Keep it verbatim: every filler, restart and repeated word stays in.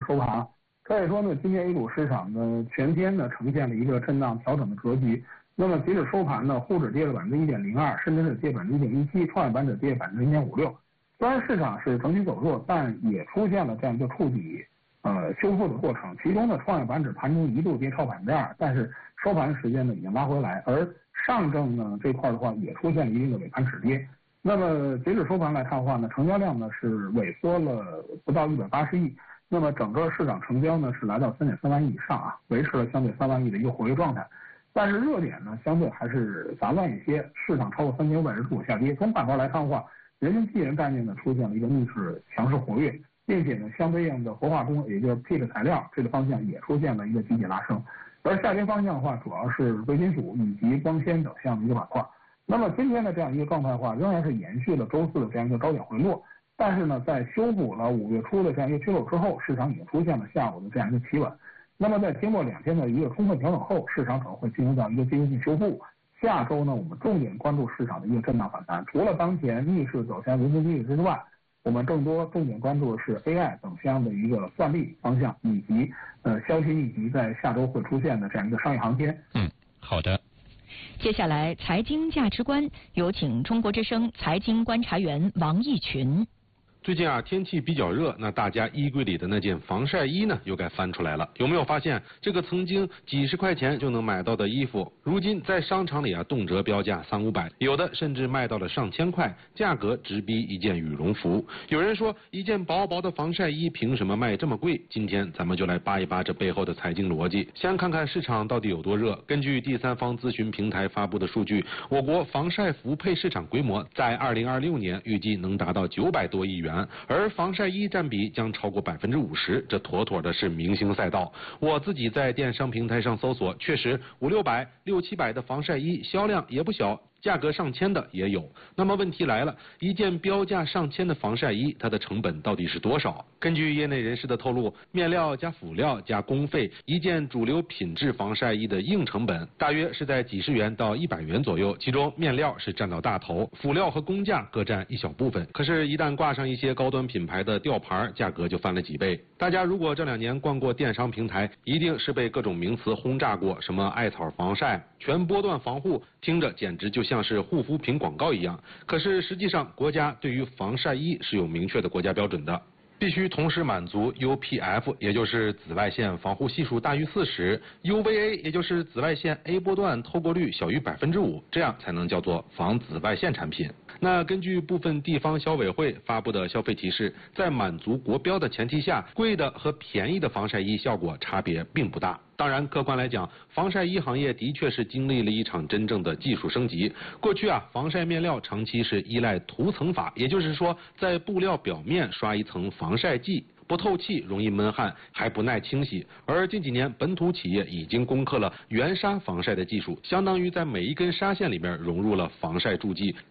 收盘。可以说呢，今天 A 股市场呢全天呢呈现了一个震荡调整的格局。那么截止收盘呢，沪指跌了百分之一点零二，深圳指跌百分之一点一七，创业板指跌百分之零点五六。虽然市场是整体走弱，但也出现了这样一个触底呃修复的过程。其中呢，创业板指盘中一度跌超百分之二，但是收盘时间呢已经拉回来，而上证呢这块的话也出现了一定的尾盘止跌。那么截止收盘来看的话呢，成交量呢是萎缩了不到一百八十亿。那么整个市场成交呢是来到三点三万亿以上啊，维持了相对三万亿的一个活跃状态。但是热点呢相对还是杂乱一些，市场超过三千五百只股下跌。从板块来看的话，人民币元概念呢出现了一个逆势强势活跃，并且呢相对应的活化工，也就是 P 的材料这个方向也出现了一个集体拉升。而下跌方向的话，主要是贵金属以及光纤等项的一个板块。那么今天的这样一个状态的话，仍然是延续了周四的这样一个高点回落。但是呢，在修补了五月初的这样一个缺口之后，市场已经出现了下午的这样一个企稳。那么在经过两天的一个充分调整后，市场可能会进入到一个阶段性修复。下周呢，我们重点关注市场的一个震荡反弹。除了当前逆势走向人民币之外，我们更多重点关注的是 A I 等项的一个算力方向，以及呃消息密集在下周会出现的这样一个商业航天。 嗯，好的。 接下来财经价值观，有请中国之声财经观察员王毅群。 最近啊，天气比较热，那大家衣柜里的那件防晒衣呢，又该翻出来了。有没有发现，这个曾经几十块钱就能买到的衣服，如今在商场里啊，动辄标价三五百，有的甚至卖到了上千块，价格直逼一件羽绒服。有人说，一件薄薄的防晒衣凭什么卖这么贵？今天咱们就来扒一扒这背后的财经逻辑，先看看市场到底有多热。根据第三方咨询平台发布的数据，我国防晒服配市场规模在二零二六年预计能达到九百多亿元。而防晒衣占比将超过百分之五十，这妥妥的是明星赛道。我自己在电商平台上搜索，确实五六百、六七百的防晒衣销量也不小。价格上千的也有。那么问题来了，一件标价上千的防晒衣，它的成本到底是多少？根据业内人士的透露，面料加辅料加工费，一件主流品质防晒衣的硬成本大约是在几十元到一百元左右，其中面料是占到大头，辅料和工价各占一小部分。可是，一旦挂上一些高端品牌的吊牌，价格就翻了几倍。大家如果这两年逛过电商平台，一定是被各种名词轰炸过，什么艾草防晒、全波段防护，听着简直就像是护肤品广告一样。可是实际上，国家对于防晒衣是有明确的国家标准的。必须同时满足 U P F， 也就是紫外线防护系数大于四十 ，U V A， 也就是紫外线 A 波段透过率小于百分之五，这样才能叫做防紫外线产品。那根据部分地方消委会发布的消费提示，在满足国标的前提下，贵的和便宜的防晒衣效果差别并不大。当然，客观来讲，防晒衣行业的确是经历了一场真正的技术升级。过去啊，防晒面料长期是依赖涂层法，也就是说，在布料表面刷一层防晒剂，不透气，容易闷汗，还不耐清洗。而近几年，本土企业已经攻克了原纱防晒的技术，相当于在每一根纱线里面融入了防晒助剂。